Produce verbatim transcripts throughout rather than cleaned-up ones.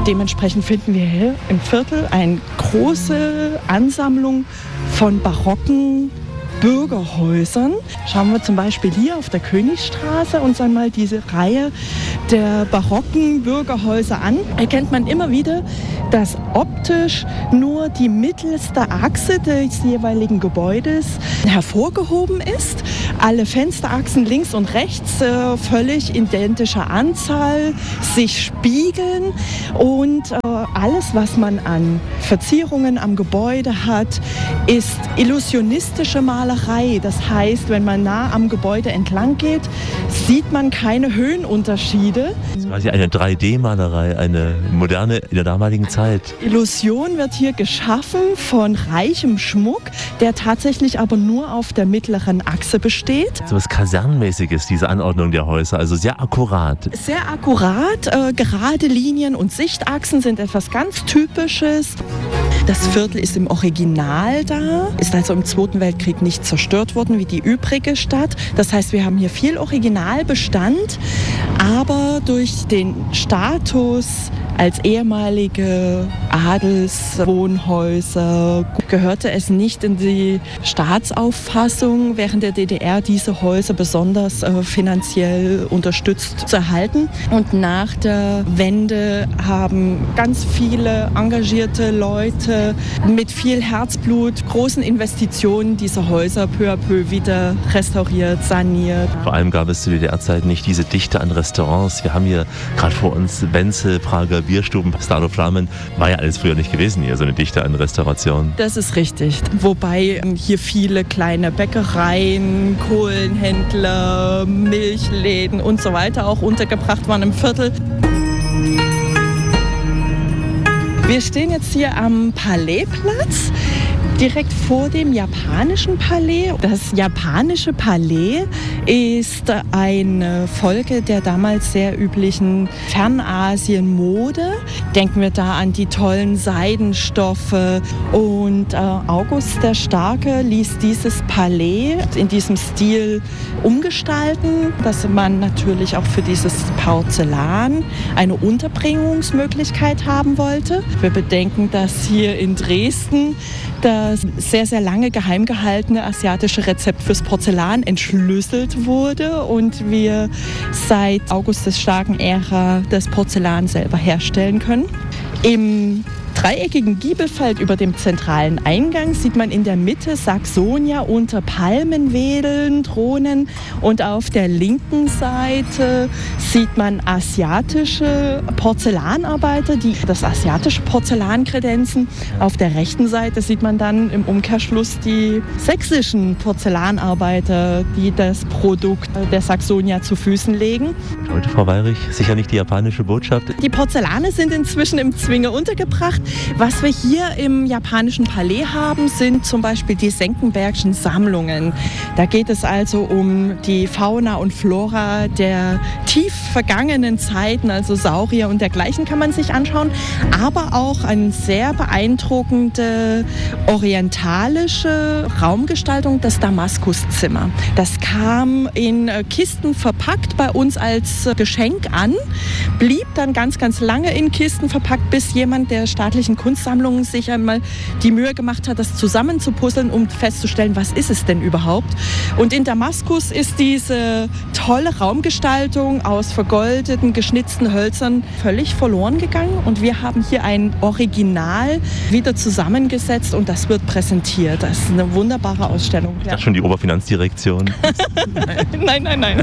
Dementsprechend finden wir hier im Viertel eine große Ansammlung von barocken Bürgerhäusern. Schauen wir zum Beispiel hier auf der Königstraße uns einmal diese Reihe der barocken Bürgerhäuser an. Erkennt man immer wieder, dass optisch nur die mittelste Achse des jeweiligen Gebäudes hervorgehoben ist. Alle Fensterachsen links und rechts äh, völlig identischer Anzahl sich spiegeln und äh, alles, was man an Verzierungen am Gebäude hat, ist illusionistische Malerei. Das heißt, wenn man nah am Gebäude entlang geht, sieht man keine Höhenunterschiede. Das ist quasi eine drei D-Malerei, eine moderne in der damaligen Zeit. Illusion wird hier geschaffen von reichem Schmuck, der tatsächlich aber nur auf der mittleren Achse besteht. So was Kasernenmäßiges, diese Anordnung der Häuser, also sehr akkurat. Sehr akkurat, äh, gerade Linien und Sichtachsen sind etwas ganz Typisches. Das Viertel ist im Original da, ist also im Zweiten Weltkrieg nicht zerstört worden wie die übrige Stadt. Das heißt, wir haben hier viel Originalbestand, aber durch den Status als ehemalige Adelswohnhäuser gehörte es nicht in die Staatsauffassung, während der D D R diese Häuser besonders äh, finanziell unterstützt zu erhalten. Und nach der Wende haben ganz viele engagierte Leute mit viel Herzblut, großen Investitionen diese Häuser peu à peu wieder restauriert, saniert. Vor allem gab es zu D D R-Zeit nicht diese Dichte an Restaurants. Wir haben hier gerade vor uns Wenzel, Prager Bierstuben, Stalo Flamen. War ja alles früher nicht gewesen hier, so eine Dichte an Restauration. Das ist richtig. Wobei hier viele kleine Bäckereien, Kohlenhändler, Milchläden und so weiter auch untergebracht waren im Viertel. Wir stehen jetzt hier am Palaiplatz, direkt vor dem japanischen Palais. Das japanische Palais ist eine Folge der damals sehr üblichen Fernasien-Mode. Denken wir da an die tollen Seidenstoffe. Und äh, August der Starke ließ dieses Palais in diesem Stil umgestalten, dass man natürlich auch für dieses Porzellan eine Unterbringungsmöglichkeit haben wollte. Wir bedenken, dass hier in Dresden das sehr, sehr lange geheim gehaltene asiatische Rezept fürs Porzellan entschlüsselt wurde und wir seit August des Starken Ära das Porzellan selber herstellen können. Im dreieckigen Giebelfeld über dem zentralen Eingang sieht man in der Mitte Saxonia unter Palmen wedeln, thronen und auf der linken Seite sieht man asiatische Porzellanarbeiter, die das asiatische Porzellan kredenzen. Auf der rechten Seite sieht man dann im Umkehrschluss die sächsischen Porzellanarbeiter, die das Produkt der Saxonia zu Füßen legen. Heute, Frau Weyrich, sicher nicht die japanische Botschaft. Die Porzellane sind inzwischen im Zwinger untergebracht. Was wir hier im japanischen Palais haben, sind zum Beispiel die Senckenbergschen Sammlungen. Da geht es also um die Fauna und Flora der tief vergangenen Zeiten, also Saurier und dergleichen kann man sich anschauen, aber auch eine sehr beeindruckende orientalische Raumgestaltung, das Damaskuszimmer. Das kam in Kisten verpackt bei uns als Geschenk an, blieb dann ganz, ganz lange in Kisten verpackt, bis jemand der staatlichen Kunstsammlungen sich einmal die Mühe gemacht hat, das zusammenzupuzzeln, um festzustellen, was ist es denn überhaupt. Und in Damaskus ist diese tolle Raumgestaltung aus vergoldeten, geschnitzten Hölzern völlig verloren gegangen. Und wir haben hier ein Original wieder zusammengesetzt und das wird präsentiert. Das ist eine wunderbare Ausstellung. Ich dachte schon die Oberfinanzdirektion. Nein, nein, nein.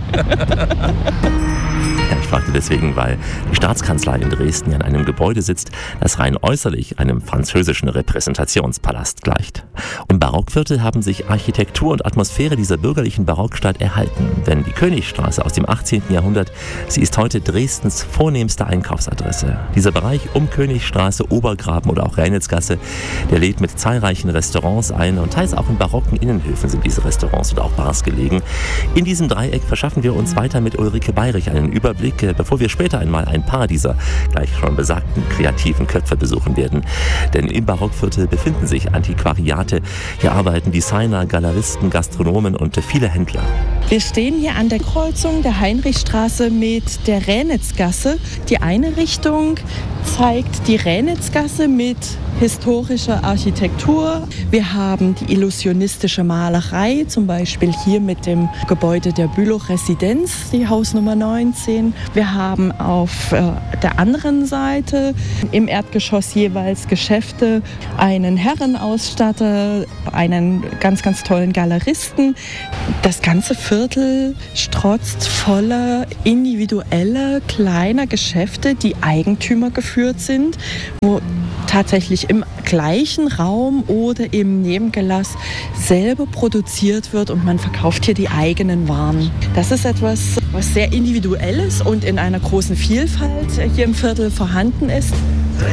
Ja, ich fragte deswegen, weil die Staatskanzlei in Dresden ja in einem Gebäude sitzt, das rein äußerlich einem französischen Repräsentationspalast gleicht. Im Barockviertel haben sich Architektur und Atmosphäre dieser bürgerlichen Barockstadt erhalten. Denn die Königstraße aus dem achtzehnten Jahrhundert, sie ist heute Dresdens vornehmste Einkaufsadresse. Dieser Bereich um Königstraße, Obergraben oder auch Reinitzgasse, der lädt mit zahlreichen Restaurants ein und teils auch in barocken Innenhöfen sind diese Restaurants und auch Bars gelegen. In diesem Dreieck verschaffen wir uns weiter mit Ulrike Weyrich einen Überblick Überblick, bevor wir später einmal ein paar dieser gleich schon besagten kreativen Köpfe besuchen werden. Denn im Barockviertel befinden sich Antiquariate. Hier arbeiten Designer, Galeristen, Gastronomen und viele Händler. Wir stehen hier an der Kreuzung der Heinrichstraße mit der Ränitzgasse. Die eine Richtung zeigt die Ränitzgasse mit historischer Architektur. Wir haben die illusionistische Malerei, zum Beispiel hier mit dem Gebäude der Bülow-Residenz, die Hausnummer neunzehn. Wir haben auf äh, der anderen Seite im Erdgeschoss jeweils Geschäfte, einen Herrenausstatter, einen ganz, ganz tollen Galeristen. Das ganze Viertel strotzt voller individueller, kleiner Geschäfte, die Eigentümer geführt sind, wo tatsächlich im gleichen Raum oder im Nebengelass selber produziert wird und man verkauft hier die eigenen Waren. Das ist etwas, was sehr Individuelles und in einer großen Vielfalt hier im Viertel vorhanden ist.